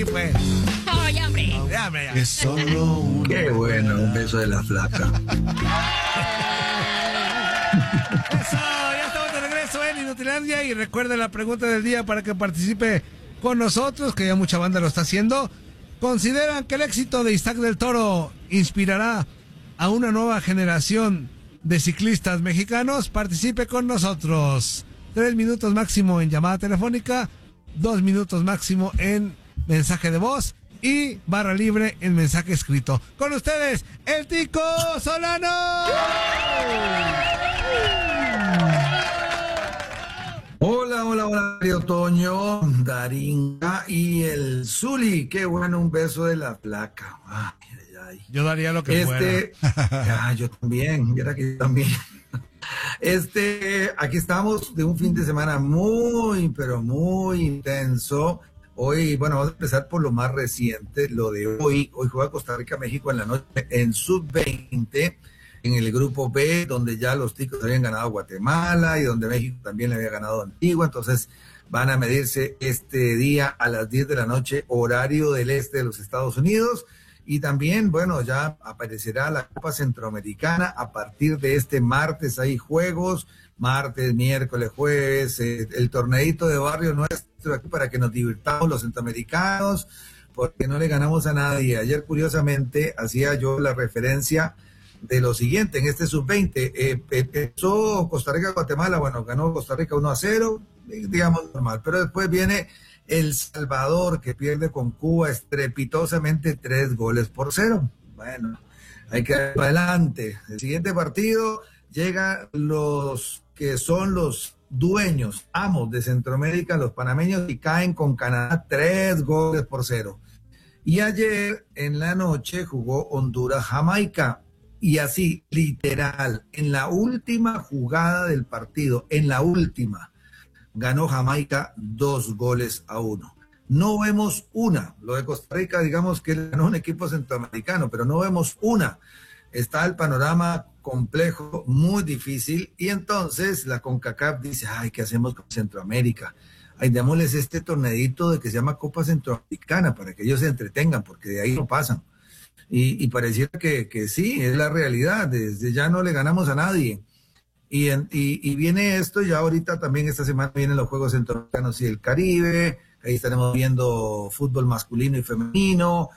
pues. ¡Ay, hombre! Ya. Es solo un... Qué bueno, un beso de la flaca. Eso, ya estamos de regreso en Inutilandia y recuerden la pregunta del día para que participe con nosotros, que ya mucha banda lo está haciendo. ¿Consideran que el éxito de Isaac del Toro inspirará a una nueva generación de ciclistas mexicanos? Participe con nosotros. 3 minutos máximo en llamada telefónica, 2 minutos máximo en mensaje de voz y barra libre en mensaje escrito. Con ustedes, el Tico Solano. Hola, Mario Toño, Daringa y el Zuli. Qué bueno, un beso de la flaca. Ay. Yo daría lo que fuera. Yo también, mira que yo también. Aquí estamos de un fin de semana muy, pero muy intenso. Hoy, bueno, vamos a empezar por lo más reciente, lo de hoy. Hoy juega Costa Rica-México en la noche en sub-20, en el grupo B, donde ya los ticos habían ganado a Guatemala y donde México también le había ganado a Antigua. Entonces van a medirse este día a las 10 de la noche, horario del este de los Estados Unidos. Y también, bueno, ya aparecerá la Copa Centroamericana a partir de este martes. Hay juegos, martes, miércoles, jueves, el torneito de barrio nuestro aquí para que nos divirtamos los centroamericanos, porque no le ganamos a nadie. Ayer, curiosamente, hacía yo la referencia de lo siguiente, en este sub-20, empezó Costa Rica-Guatemala, bueno, ganó Costa Rica 1-0, digamos normal, pero después viene El Salvador, que pierde con Cuba estrepitosamente 3-0. Bueno, hay que ir para adelante. El siguiente partido llega los que son los dueños, amos de Centroamérica, los panameños, y caen con Canadá 3-0. Y ayer en la noche jugó Honduras-Jamaica. Y así, literal, en la última jugada del partido, ganó Jamaica 2-1. No vemos una. Lo de Costa Rica, digamos que ganó un equipo centroamericano, pero no vemos una. Está el panorama complejo, muy difícil, y entonces la CONCACAF dice, ¿qué hacemos con Centroamérica? Démosles este torneito de que se llama Copa Centroamericana para que ellos se entretengan, porque de ahí no pasan. Y pareciera que sí, es la realidad. Desde ya no le ganamos a nadie. Y viene esto, ya ahorita también esta semana vienen los Juegos Centroamericanos y el Caribe. Ahí estaremos viendo fútbol masculino y femenino.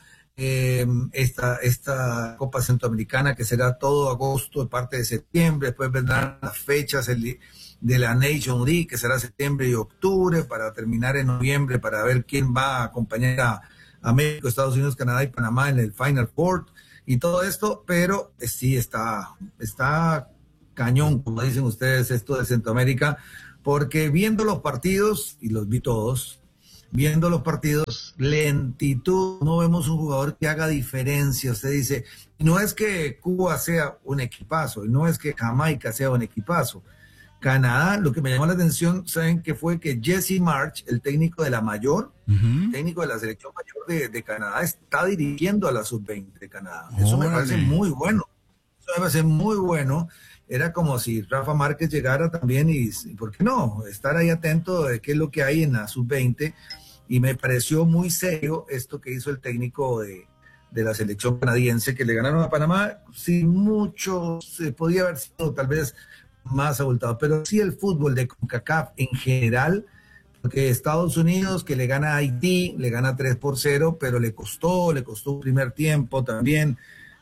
Esta Copa Centroamericana que será todo agosto, parte de septiembre. Después vendrán las fechas de la Nation League, que será septiembre y octubre, para terminar en noviembre, para ver quién va a acompañar a México, Estados Unidos, Canadá y Panamá en el Final Four y todo esto, pero sí está cañón, como dicen ustedes, esto de Centroamérica, porque viendo los partidos, y los vi todos, viendo los partidos, lentitud, no vemos un jugador que haga diferencia. Usted dice, no es que Cuba sea un equipazo, no es que Jamaica sea un equipazo. Canadá, lo que me llamó la atención, ¿saben qué fue? Que Jesse March, el técnico de la mayor, técnico de la selección mayor de Canadá, está dirigiendo a la sub-20 de Canadá. Eso me parece muy bueno. Eso me parece muy bueno. Era como si Rafa Márquez llegara también y ¿por qué no? Estar ahí atento de qué es lo que hay en la sub-20. Y me pareció muy serio esto que hizo el técnico de la selección canadiense, que le ganaron a Panamá sin mucho, se podía haber sido tal vez más abultado, pero sí el fútbol de CONCACAF en general, porque Estados Unidos, que le gana a Haití, le gana 3-0, pero le costó un primer tiempo también.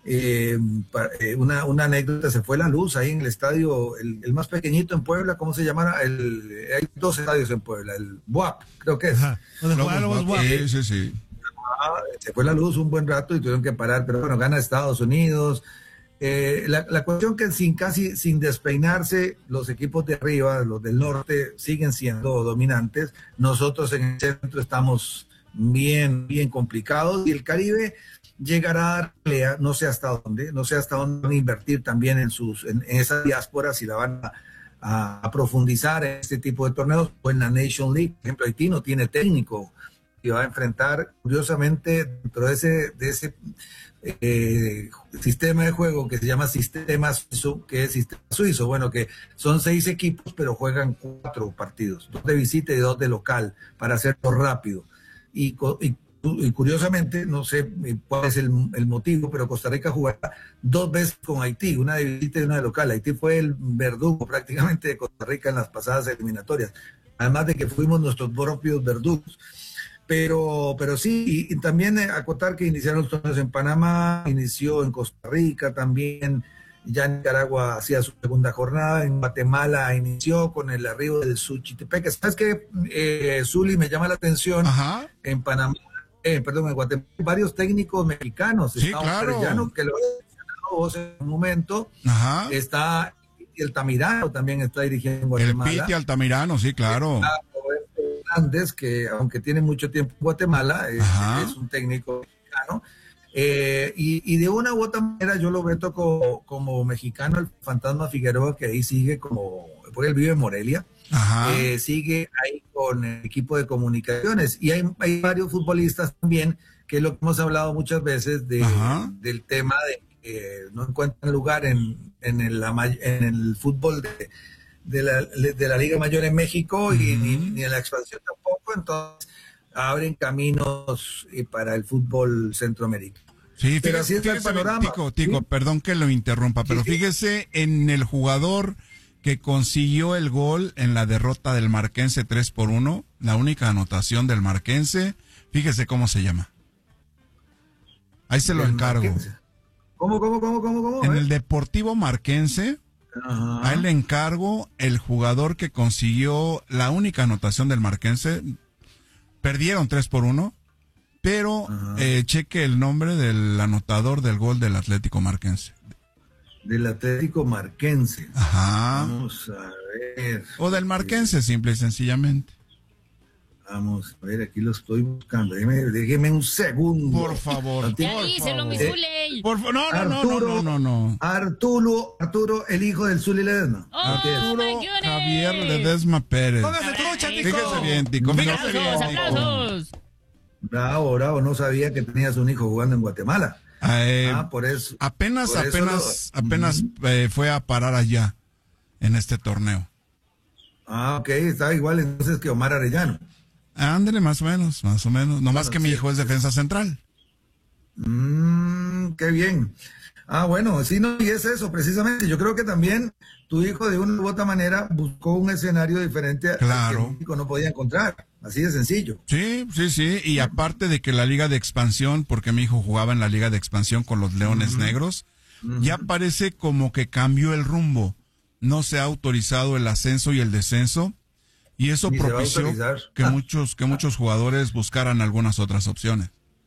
Una anécdota, se fue la luz ahí en el estadio, el más pequeñito en Puebla, ¿cómo se llamará? Hay 2 estadios en Puebla, el BUAP, creo que es. Sí. Se fue la luz un buen rato y tuvieron que parar, pero bueno, gana Estados Unidos. La cuestión que sin despeinarse, los equipos de arriba, los del norte, siguen siendo dominantes. Nosotros en el centro estamos bien complicados, y el Caribe llegará a dar pelea, no sé hasta dónde van a invertir también en esa diáspora, si la van a profundizar en este tipo de torneos, o en la Nation League. Por ejemplo, Haití no tiene técnico y va a enfrentar, curiosamente, dentro de ese sistema de juego que se llama sistema suizo, que es sistema suizo, bueno, que son 6 equipos, pero juegan 4 partidos, 2 de visita y 2 de local, para hacerlo rápido. Y y curiosamente, no sé cuál es el motivo, pero Costa Rica jugará 2 veces con Haití, una de visita y una de local. Haití fue el verdugo prácticamente de Costa Rica en las pasadas eliminatorias, además de que fuimos nuestros propios verdugos. Pero sí, y también acotar que iniciaron los torneos en Panamá, inició en Costa Rica también, ya en Nicaragua hacía su segunda jornada, en Guatemala inició con el arribo del Suchitepeque. ¿Sabes qué, Zuli, me llama la atención? Ajá. En Panamá, en Guatemala, varios técnicos mexicanos. Sí, está claro. Arellano, que lo he mencionado vos en un momento. Ajá. Está Altamirano, también está dirigiendo en Guatemala. El Piti Altamirano, sí, claro. Hernández, que aunque tiene mucho tiempo en Guatemala, es un técnico mexicano. Y de una u otra manera yo lo veo como mexicano, el Fantasma Figueroa, que ahí sigue porque él vive en Morelia. Sigue ahí con el equipo de comunicaciones. Y hay varios futbolistas también, que es lo que hemos hablado muchas veces del tema de que no encuentran lugar en el fútbol de la Liga Mayor en México, y ni en la expansión tampoco. Entonces abren caminos para el fútbol centroamericano. Sí, pero así está el panorama. Tico, ¿sí? Perdón que lo interrumpa, pero fíjese en el jugador que consiguió el gol en la derrota del Marquense 3-1, la única anotación del Marquense. Fíjese cómo se llama. Ahí se lo encargo. Marquense. ¿Cómo? En el Deportivo Marquense, ahí le encargo el jugador que consiguió la única anotación del Marquense. Perdieron 3-1, pero cheque el nombre del anotador del gol del Atlético Marquense. Del Atlético Marquense. Ajá. Vamos a ver. O del Marquense, simple y sencillamente. Vamos a ver, aquí lo estoy buscando. Déjeme un segundo. Por favor. Ya díselo, mi Zuley. No. Arturo, el hijo del Zuli Ledesma. Arturo Javier Ledesma Pérez. Póngase trucha, Tico. Fíjese bien, Tico. Aplausos. Bravo, no sabía que tenías un hijo jugando en Guatemala. Por eso. Apenas fue a parar allá, en este torneo. Ok, está igual entonces que Omar Arellano. Ándale, más o menos. Nomás que mi hijo es defensa central. Qué bien. Bueno, sí, no, y es eso, precisamente. Yo creo que también tu hijo, de una u otra manera, buscó un escenario diferente al que México no podía encontrar. Así de sencillo. Sí. Y aparte de que la Liga de Expansión, porque mi hijo jugaba en la Liga de Expansión con los Leones Negros, ya parece como que cambió el rumbo. No se ha autorizado el ascenso y el descenso, y eso propició que muchos jugadores buscaran algunas otras opciones.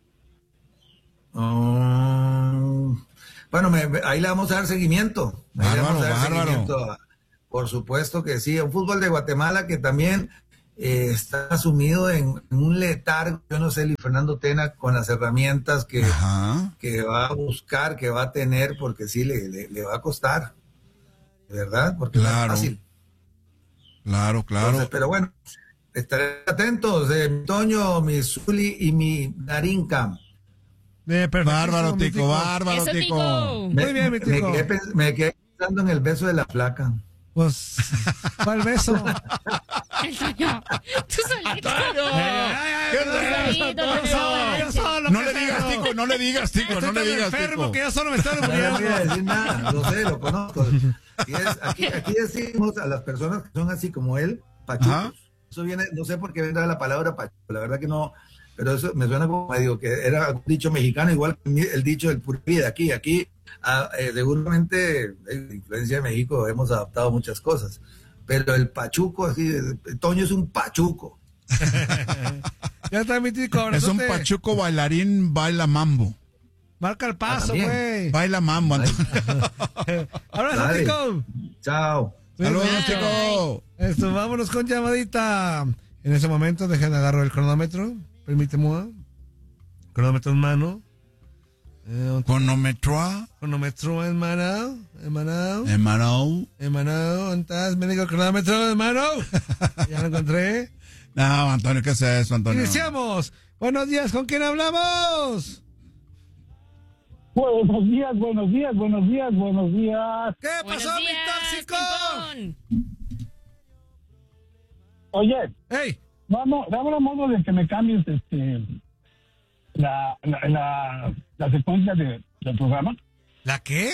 Bueno, ahí le vamos a dar seguimiento. Seguimiento. Por supuesto que sí. Un fútbol de Guatemala que también está sumido en un letargo. Yo no sé, Luis Fernando Tena, con las herramientas que va a buscar, que va a tener, porque sí le va a costar. ¿Verdad? Porque no es fácil. Claro. Entonces, pero bueno, estaré atentos, Toño, mi Zuli y mi Darinka. Bárbaro, Tico. Muy bien, mi Tico. Me quedé pensando en el beso de la flaca. Pues, ¿cuál beso? El Toño. Tú solito. No le digas, Tico. Enfermo, que yo solo me estoy muriendo. No voy a decir nada, lo sé, lo conozco. Aquí decimos a las personas que son así como él, pachucos. Eso viene, no sé por qué vendrá la palabra pachuco, la verdad que no, pero eso me suena como medio que era un dicho mexicano, igual que el dicho del purpí de aquí. Seguramente en la influencia de México hemos adaptado muchas cosas, pero el pachuco, así, Toño es un pachuco. Ya está mi Tico. Es un pachuco bailarín, baila mambo. Marca el paso, güey. Baila mambo, Antonio. Abrazo, Tico. Chao. Saludos, Tico. Vámonos con llamadita. En ese momento, dejen agarro el cronómetro. Permíteme. Cronómetro en mano. Cronómetro en mano. ¿Dónde estás? Me digo el cronómetro en mano. Ya lo encontré. No, Antonio, ¿qué es eso, Antonio? Iniciamos. Buenos días, ¿con quién hablamos? Buenos días. ¿Qué pasó, mi tóxico? Oye, ¡Ey! dame la modo de que me cambies la secuencia del programa. ¿La qué?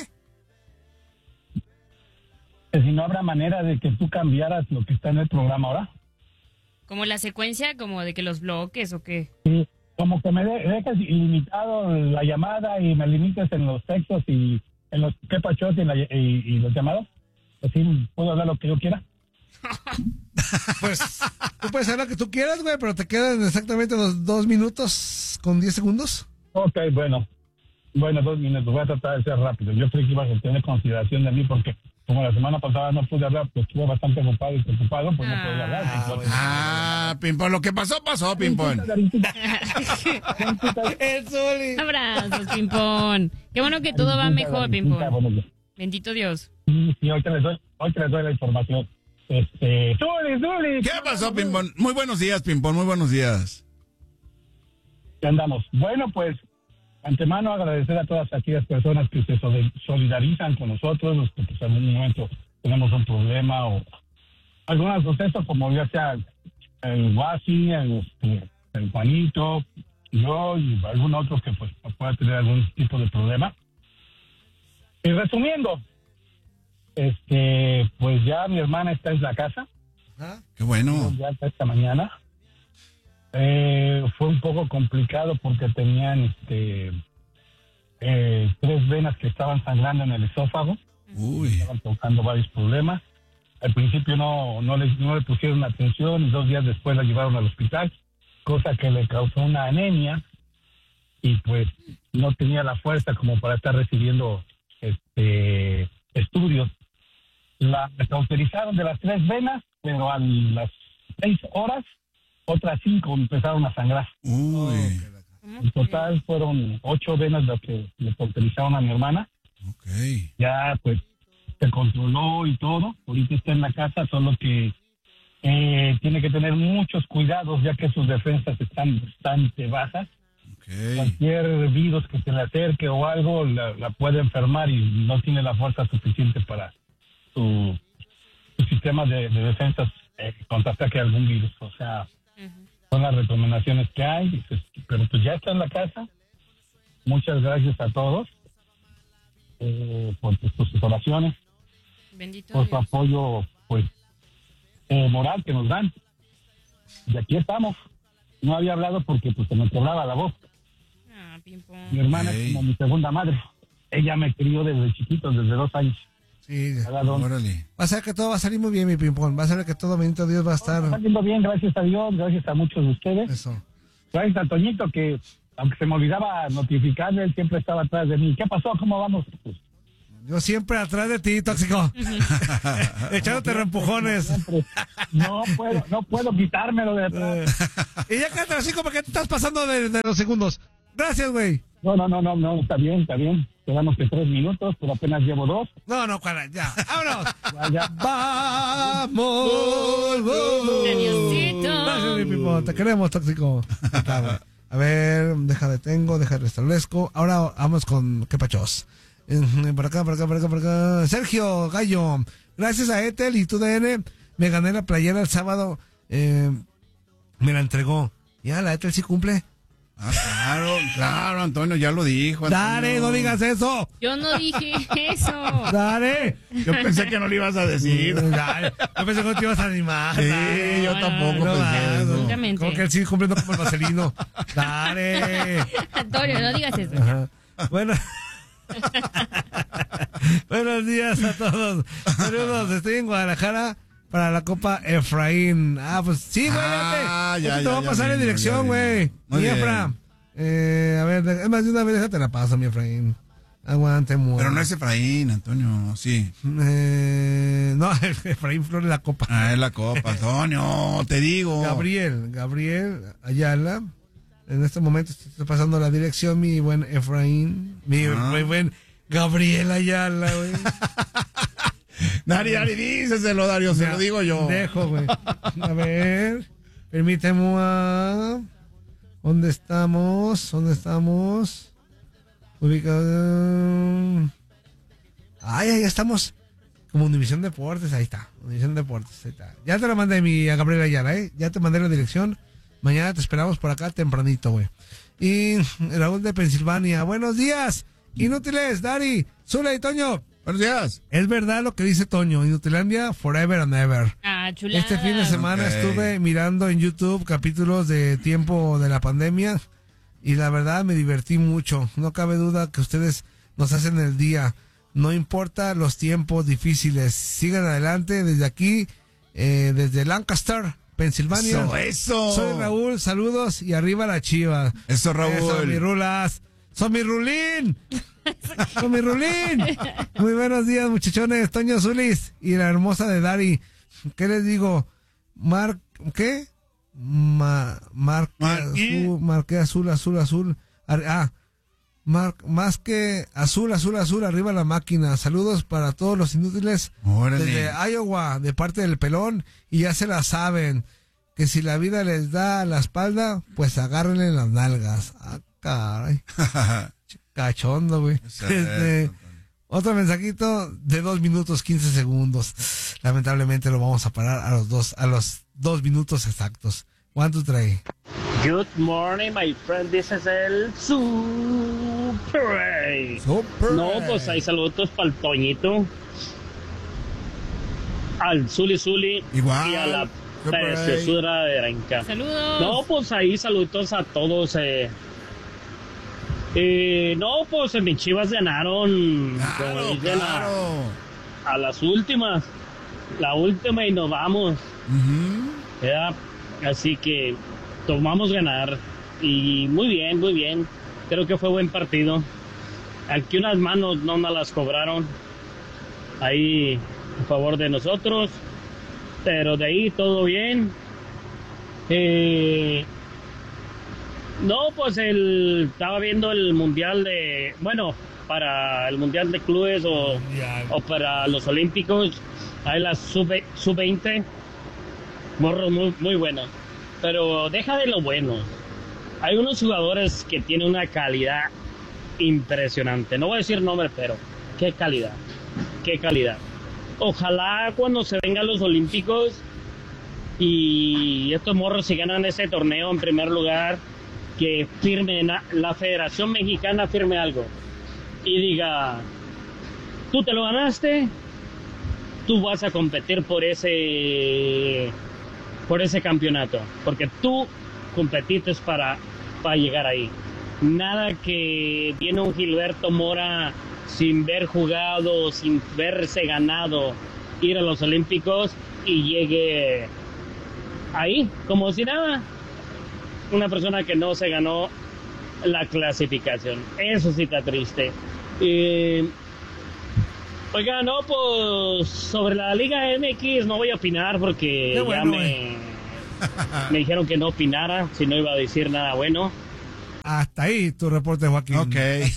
Que si no habrá manera de que tú cambiaras lo que está en el programa ahora. Como la secuencia, como de que los bloques o qué. Sí, como que me dejes ilimitado la llamada y me limites en los textos y en los qué pachos y los llamados. Así puedo hablar lo que yo quiera. Pues tú puedes hacer lo que tú quieras, güey, pero te quedan exactamente los 2 minutos con 10 segundos. Ok, bueno, 2 minutos. Voy a tratar de ser rápido. Yo creí que ibas a tener consideración de mí porque como la semana pasada no pude hablar, pues estuve bastante ocupado y preocupado, pues no podía hablar. Pimpón, lo que pasó, Pimpón. El Zuli. Abrazos, Pimpón. Qué bueno que todo va mejor, Pimpón. Bendito Dios. Sí, hoy te les doy la información. Zuli. ¿Qué pasó, Pimpón? Muy buenos días, Pimpón, muy buenos días. ¿Qué andamos? Bueno, pues, antemano agradecer a todas aquellas personas que se solidarizan con nosotros, los que pues, en algún momento tenemos un problema o algunos sucesos, como ya sea el Guasi, el Juanito, yo y algún otro que pues pueda tener algún tipo de problema. Y resumiendo, pues ya mi hermana está en la casa. Qué bueno. Ya hasta esta mañana. Fue un poco complicado porque tenían 3 venas que estaban sangrando en el esófago. Uy. Estaban causando varios problemas. Al principio no le pusieron atención y 2 días después la llevaron al hospital, cosa que le causó una anemia y pues no tenía la fuerza como para estar recibiendo estudios. La cauterizaron de las 3 venas, pero a las 6 horas otras 5 empezaron a sangrar. Uy. En total fueron 8 venas las que le cauterizaron a mi hermana. Ok. Ya pues se controló y todo. Ahorita está en la casa, solo que tiene que tener muchos cuidados ya que sus defensas están bastante bajas. Okay. Cualquier virus que se le acerque o algo la puede enfermar y no tiene la fuerza suficiente para su sistema de defensas contraataque a algún virus. O sea, son las recomendaciones que hay, pero pues ya está en la casa. Muchas gracias a todos por sus oraciones, Bendito por su Dios. apoyo pues moral que nos dan. Y aquí estamos. No había hablado porque pues se me quebraba la voz. Pimpón. Mi hermana es como mi segunda madre. Ella me crió desde chiquito, desde 2 años. Sí. Órale. Va a ser que todo va a salir muy bien, mi Pimpón. Va a ser que todo, bendito Dios, va a estar... Está saliendo bien, gracias a Dios, gracias a muchos de ustedes. Eso. Gracias a Toñito, que aunque se me olvidaba notificarle, él siempre estaba atrás de mí. ¿Qué pasó? ¿Cómo vamos? Pues, Yo siempre atrás de ti, tóxico. Echándote reempujones. siempre. No puedo quitármelo de atrás. Y ya cállate así como que te estás pasando de los segundos. Gracias, güey. No, está bien. Quedamos que 3 minutos, pero apenas llevo 2. No, cuadra, ya. ¡Vámonos! Ya. ¡Vamos! Adiosito. Gracias, mi Pimpón. Te queremos, tóxico. A ver, deja restablezco. Ahora vamos con qué pachos. Por acá. Sergio Gallo, gracias a Etel y TUDN me gané la playera el sábado. Me la entregó. Ya, la Etel sí cumple. Claro, Antonio, ya lo dijo. Antonio. Dale, no digas eso. Yo no dije eso. Dale. Yo pensé que no lo ibas a decir. Dale. Yo pensé que no te ibas a animar. Sí, Dale. yo tampoco No, pensé eso. Francamente. Como que él sigue cumpliendo como el vaselino. Dale. Antonio, no digas eso. Ajá. Bueno. Buenos días a todos. Saludos, estoy en Guadalajara para la Copa Efraín. Pues sí, güey. Te voy a pasar en dirección, güey. Mi Efra. A ver, es más de una vez te la paso, mi Efraín. Aguante, mujer. Pero no es Efraín, Antonio, sí. No, Efraín Flores la Copa. Es la Copa, Antonio, te digo. Gabriel Ayala. En este momento estoy pasando la dirección, mi buen Efraín. Mi buen Gabriel Ayala, güey. Dari, díceselo, Dario, se lo digo yo. Dejo, güey. A ver, permíteme. ¿Dónde estamos? Ubicado. Ahí estamos. Como Univisión Deportes, ahí está. Ya te la mandé a Gabriel Ayala, ¿eh? Ya te mandé la dirección. Mañana te esperamos por acá tempranito, güey. Y Raúl de Pensilvania. Buenos días, inútiles, Dari, Zula y Toño. Buenos días. Es verdad lo que dice Toño, Inutilandia forever and ever. Chulada. Este fin de semana estuve mirando en YouTube capítulos de tiempo de la pandemia y la verdad me divertí mucho. No cabe duda que ustedes nos hacen el día. No importa los tiempos difíciles. Sigan adelante desde aquí, desde Lancaster, Pensilvania. Eso. Soy Raúl, saludos y arriba la Chiva. Eso, Raúl. Eso, mis rulas. ¡Son mi Rulín! ¡Son mi Rulín! Muy buenos días, muchachones. Toño Zulis y la hermosa de Dari. ¿Qué les digo? ¿Qué? Marqué azul. Más que azul, arriba la máquina. Saludos para todos los inútiles. Órale. Desde Iowa, de parte del pelón. Y ya se la saben, que si la vida les da la espalda, pues agárrenle las nalgas. Caray. Cachondo, güey. Otro mensajito de 2 minutos 15 segundos. Lamentablemente lo vamos a parar a los 2 minutos exactos. 1, 2, 3. Good morning, my friend. This is el Super. No, pues hay saludos para el Toñito, al Zuli Igual. y a la preciosura de Aranca. Saludos. No, pues ahí saludos a todos. No, pues mis Chivas ganaron a las últimas. La última y nos vamos. ¿Verdad? Así que tomamos ganar. Y muy bien. Creo que fue buen partido. Aquí unas manos no nos las cobraron. Ahí a favor de nosotros. Pero de ahí todo bien. No, pues estaba viendo el mundial para el mundial de clubes o para los olímpicos. Hay las sub-20, morros muy buenos. Pero deja de lo bueno. Hay unos jugadores que tienen una calidad impresionante. No voy a decir nombre, pero qué calidad. Ojalá cuando se vengan los olímpicos y estos morros si ganan ese torneo en primer lugar, que firme la Federación Mexicana, firme algo y diga: tú te lo ganaste, tú vas a competir por ese campeonato, porque tú competiste para llegar ahí. Nada que viene un Gilberto Mora sin ver jugado, sin verse ganado, ir a los Olímpicos y llegue ahí como si nada. Una persona que no se ganó la clasificación. Eso sí está triste. Oiga, no, pues sobre la Liga MX no voy a opinar porque me dijeron que no opinara, si no iba a decir nada bueno. Hasta ahí tu reporte, Joaquín. Ok.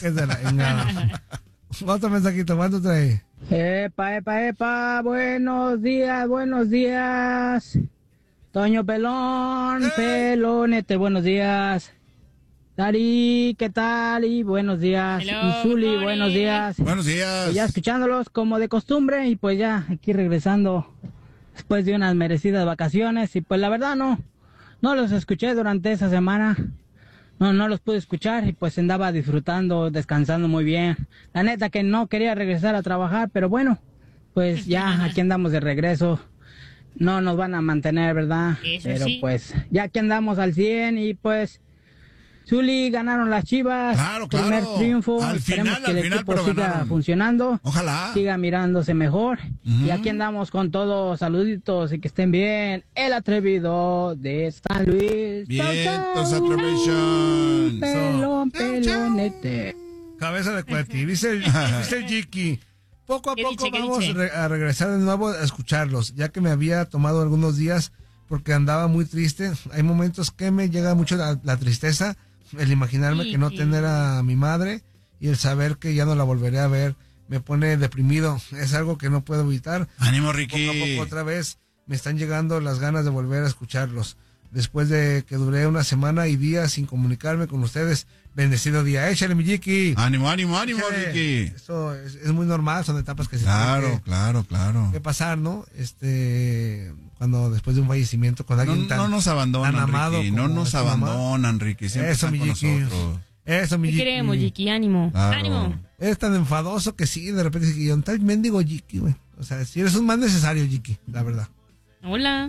Otro mensajito, ¿cuánto trae? Epa, buenos días. Toño Pelonete, buenos días. Dari, ¿qué tal? Y buenos días. Hello, y Zuli, Tony. buenos días. Buenos días. Pues ya escuchándolos como de costumbre y pues ya aquí regresando después de unas merecidas vacaciones y pues la verdad no los escuché durante esa semana. No los pude escuchar y pues andaba disfrutando, descansando muy bien. La neta que no quería regresar a trabajar, pero bueno, pues ya aquí andamos de regreso. No nos van a mantener, ¿verdad? Eso pero sí. pues ya aquí andamos al 100 y pues Zuli, ganaron las Chivas. Claro. Primer triunfo. Al Esperemos final, que el equipo pero siga ganaron. funcionando. Ojalá. Siga mirándose mejor. Y aquí andamos con todos. Saluditos y que estén bien. El atrevido de San Luis. Vientos Atrevision. Pelonete. Cabeza de cueti. Dice el Jiki. Poco a ¿Qué poco dice? vamos a regresar de nuevo a escucharlos, ya que me había tomado algunos días porque andaba muy triste. Hay momentos que me llega mucho la tristeza, el imaginarme que no tener a mi madre y el saber que ya no la volveré a ver me pone deprimido. Es algo que no puedo evitar. Ánimo, Ricky. Poco a poco otra vez me están llegando las ganas de volver a escucharlos. después de que duré una semana y días sin comunicarme con ustedes. Bendecido día. Échale, mi Jiki. Ánimo, Ricky. Eso es muy normal, son etapas que se Claro. que pasar, ¿no? Cuando después de un fallecimiento con alguien no nos abandonan, tan amado, Ricky. No nos abandonan, Ricky. Siempre eso, están mi con Jiki. nosotros. Eso, mi Te Jiki. queremos, Jiki, ánimo. Claro. Ánimo. Es tan enfadoso que sí, de repente dice que yo, tal mendigo Jiki, güey. O sea, si eres un más necesario, Jiki, la verdad. Hola.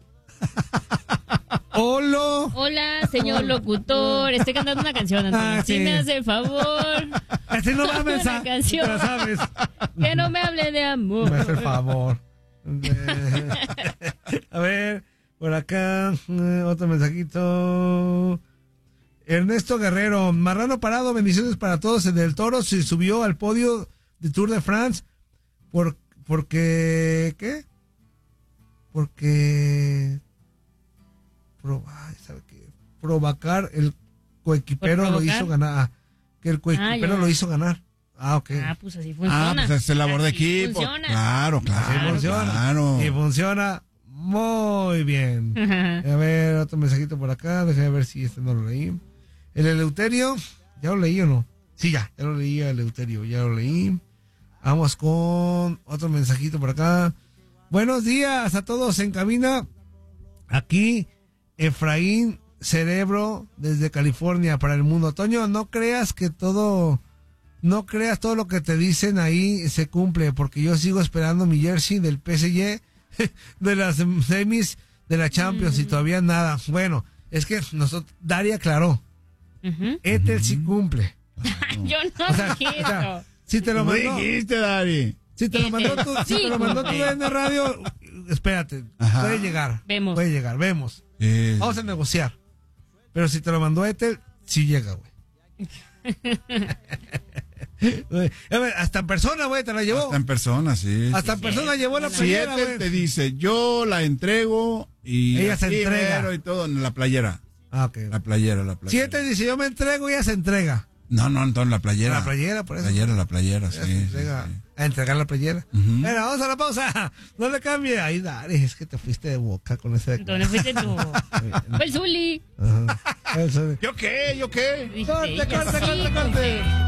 Hola. Hola, señor locutor. Estoy cantando una canción, Antonio. Sí. Si me hace el favor. Así no mames, Una canción. te la sabes. Que no me hable de amor. Me hace el favor. A ver, por acá, otro mensajito. Ernesto Guerrero, Marrano Parado, bendiciones para todos. En el Toro se subió al podio de Tour de France porque ¿qué? Porque ¿sabe qué? Provocar el coequipero lo hizo ganar. Que el coequipero lo hizo ganar. Ah, ok. Ah, pues así funciona. Pues es el labor de Así equipo. funciona. Claro. Funciona. Y funciona muy bien. A ver, otro mensajito por acá. Déjame ver si no lo leí. El Eleuterio, ¿ya lo leí o no? Sí, ya lo leí, el Eleuterio, ya lo leí. Vamos con otro mensajito por acá. Buenos días a todos en cabina. Aquí, Efraín Cerebro, desde California, para el mundo. Toño, no creas todo lo que te dicen ahí se cumple, porque yo sigo esperando mi jersey del PSG, de las semis de la Champions, y todavía nada. Bueno, es que Daria aclaró. Etel sí cumple. Yo no quiero. Si te lo mandó. dijiste, Dari? Si te lo mandó tu DN Radio, espérate. Ajá. Puede llegar. Vemos. Vemos. Vamos a negociar. Pero si te lo mandó Etel, sí llega, güey. A ver, hasta en persona, güey, te la llevó. Hasta en persona, sí. Hasta en persona llevó la Si playera, Etel güey. te dice, yo la entrego y ella se aquí entrega. mero y todo en la playera. Ah, ok. La playera. Si Etel dice, yo me entrego, ella se entrega. No, entonces la playera. La playera, por eso. La playera, Ella sí. se entrega a entregar la playera. Bueno, vamos a la pausa. No le cambie. Ahí, Dari, es que te fuiste de boca con ese. ¿Dónde fuiste tú? Fue el Zuli. Ajá. Eso. ¿Yo qué? Dijiste, Corte, ella corte, sí corte, corte. cumple.